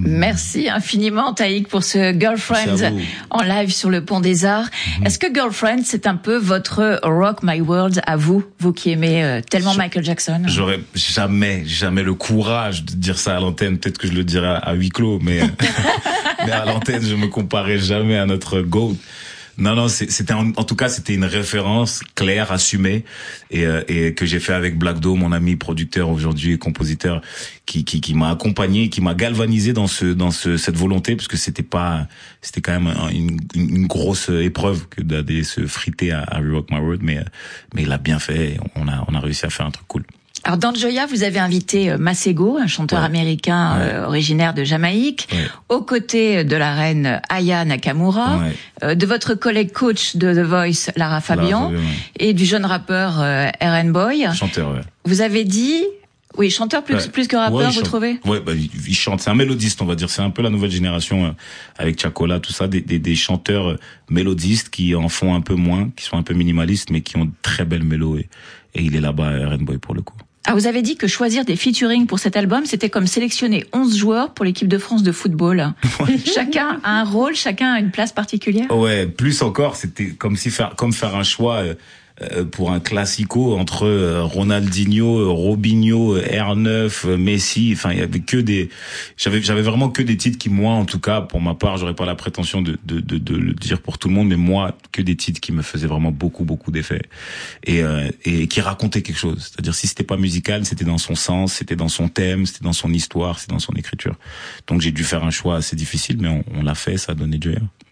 Merci infiniment Taïk pour ce Girlfriend en live sur le Pont des Arts. Est-ce que Girlfriend c'est un peu votre Rock My World à vous qui aimez tellement Michael Jackson? J'aurais jamais le courage de dire ça à l'antenne. Peut-être que je le dirais à huis clos, mais à l'antenne je me comparais jamais à notre GOAT. Non, c'était en tout cas c'était une référence claire, assumée et que j'ai fait avec Black Dome, mon ami producteur aujourd'hui et compositeur, qui m'a accompagné, qui m'a galvanisé dans cette volonté, parce que c'était quand même une grosse épreuve que d'aller se friter à Rock My World, mais il a bien fait, on a réussi à faire un truc cool. Alors dans Joya, vous avez invité Masego, un chanteur américain originaire de Jamaïque, aux côtés de la reine Aya Nakamura, de votre collègue coach de The Voice, Lara Fabian, et du jeune rappeur RN Boy. Chanteur, Vous avez dit... Oui, chanteur plus que rappeur, vous trouvez? Ouais, il chante. C'est un mélodiste, on va dire. C'est un peu la nouvelle génération avec Chacola, tout ça, des chanteurs mélodistes qui en font un peu moins, qui sont un peu minimalistes, mais qui ont de très belles mélos. Et il est là-bas, RN Boy, pour le coup. Ah, vous avez dit que choisir des featuring pour cet album, c'était comme sélectionner 11 joueurs pour l'équipe de France de football. Chacun a un rôle, chacun a une place particulière. Ouais, plus encore, c'était comme faire un choix pour un classico entre Ronaldinho, Robinho, R9, Messi. Enfin, il y avait j'avais vraiment que des titres qui, moi, en tout cas, pour ma part, j'aurais pas la prétention de le dire pour tout le monde, mais moi, que des titres qui me faisaient vraiment beaucoup d'effets et qui racontaient quelque chose. C'est-à-dire, si c'était pas musical, c'était dans son sens, c'était dans son thème, c'était dans son histoire, c'était dans son écriture. Donc, j'ai dû faire un choix assez difficile, mais on l'a fait, ça a donné Joya.